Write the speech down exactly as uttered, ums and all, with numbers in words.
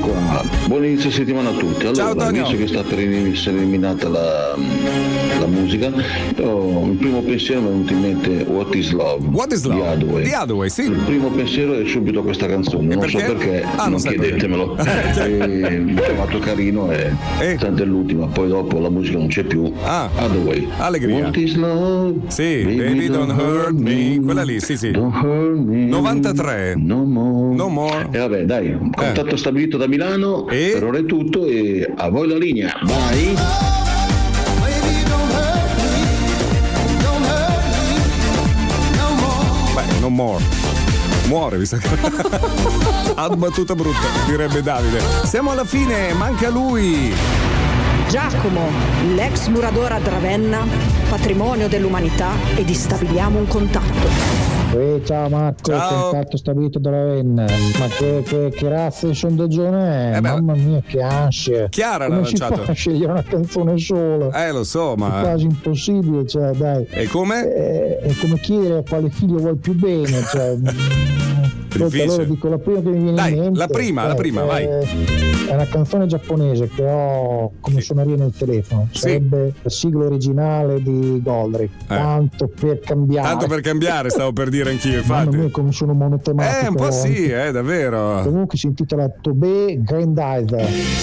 qua, buon inizio settimana a tutti. Allora, Ciao, Antonio. visto che sta per essere eliminata la, la musica, io, il primo pensiero mi è venuto in mente What is Love? What is Love? Di Hathaway. Di Hathaway, sì. Il primo pensiero è subito questa canzone, non perché? so perché, Ah, non non sai chiedetemelo. E, mi ha trovato carino e Eh. tanto è l'ultima, poi dopo la musica non c'è più. Ah. Hathaway. Allegria. What is love? Sì, baby don't hurt me. Quella lì, sì, sì. Don't hurt me. novantatré. No more. No more. E vabbè, dai, contatto stabilito da Milano, E? per ora è tutto e a voi la linea, vai! Beh, no more. Muore, mi sa che. Ha battuta brutta, direbbe Davide. Siamo alla fine, manca lui. Giacomo, l'ex muratore a Ravenna, patrimonio dell'umanità, ed stabiliamo un contatto. Eh, ciao Marco, Ciao. contatto stabilito da Ravenna. Ma che, che, che razza di sondagione è? Eh beh, Mamma mia, che ansia. Chiara l'ha Come si lanciato. fa a scegliere una canzone sola? Eh, lo so, È ma. quasi impossibile, cioè, dai. E come? È, è come chiedere a quale figlio vuoi più bene, cioè. Ascolta, allora dico la prima che mi viene Dai, in mente. la prima, eh, la prima, è, vai. È una canzone giapponese che ho come suoneria nel telefono. Sì. Sarebbe la sigla originale di Goldrick. Tanto per cambiare. Tanto per cambiare, stavo per dire anch'io, Mamma infatti. mia, come sono monotematico. Eh, un po' sì, eh, davvero. Comunque si intitola Tobe Grandizer.